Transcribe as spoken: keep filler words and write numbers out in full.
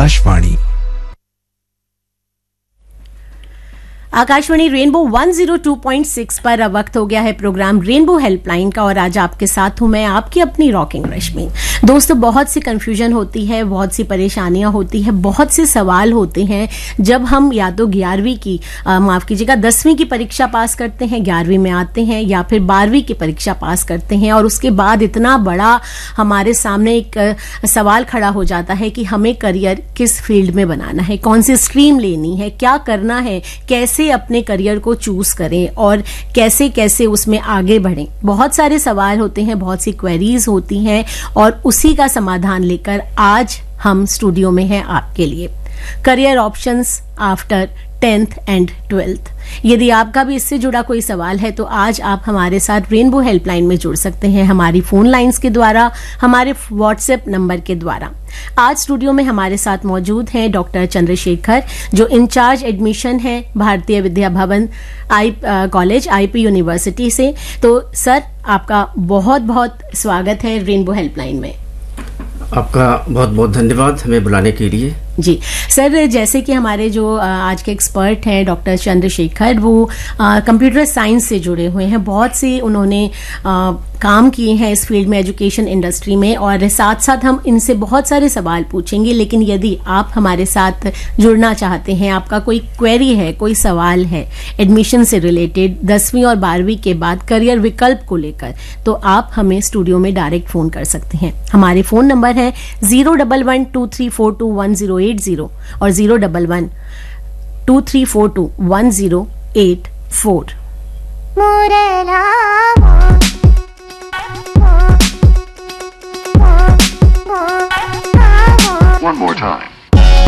Akashvani Akashvani rainbow one zero two point six पर अब वक्त हो गया है प्रोग्राम रेनबो हेल्पलाइन का और आज आपके साथ हूं मैं आपकी अपनी रॉकिंग रश्मि। दोस्तों, बहुत सी कंफ्यूजन होती है, बहुत सी परेशानियां होती है, बहुत से सवाल होते हैं जब हम या तो ग्यारहवीं की माफ कीजिएगा दसवीं की परीक्षा पास करते हैं, ग्यारहवीं में आते हैं या फिर बारहवीं की परीक्षा पास करते हैं और उसके बाद इतना बड़ा हमारे सामने एक सवाल खड़ा हो जाता है कि हमें करियर किस फील्ड में बनाना है, कौन सी स्ट्रीम लेनी है, क्या करना है, कैसे अपने करियर को चूज करें और कैसे कैसे उसमें आगे बढ़ें। बहुत सारे सवाल होते हैं, बहुत सी क्वेरीज होती हैं और उसी का समाधान लेकर आज हम स्टूडियो में हैं आपके लिए। Career options after tenth and twelfth. यदि आपका भी इससे जुड़ा कोई सवाल है तो आज आप हमारे साथ रेनबो हेल्पलाइन में जुड़ सकते हैं, हमारी फोन लाइंस के द्वारा, हमारे व्हाट्सएप नंबर के द्वारा। आज स्टूडियो में हमारे साथ मौजूद हैं डॉक्टर चंद्रशेखर, जो इंचार्ज एडमिशन है भारतीय विद्या भवन आई कॉलेज आईपी यूनिवर्सिटी से। तो सर, आपका बहुत बहुत स्वागत है रेनबो हेल्पलाइन में। आपका बहुत बहुत धन्यवाद हमें बुलाने के लिए। जी सर, जैसे कि हमारे जो आज के एक्सपर्ट हैं डॉक्टर चंद्रशेखर, वो कंप्यूटर साइंस से जुड़े हुए हैं, बहुत से उन्होंने आ, काम किए हैं इस फील्ड में, एजुकेशन इंडस्ट्री में, और साथ साथ हम इनसे बहुत सारे सवाल पूछेंगे। लेकिन यदि आप हमारे साथ जुड़ना चाहते हैं, आपका कोई क्वेरी है, कोई सवाल है एडमिशन से रिलेटेड, दसवीं और बारहवीं के बाद करियर विकल्प को लेकर, तो आप हमें स्टूडियो में डायरेक्ट फोन कर सकते हैं। हमारे फोन नंबर है zero double one two three four to one zero eight zero और zero double one two three four to one zero eight four. One more time.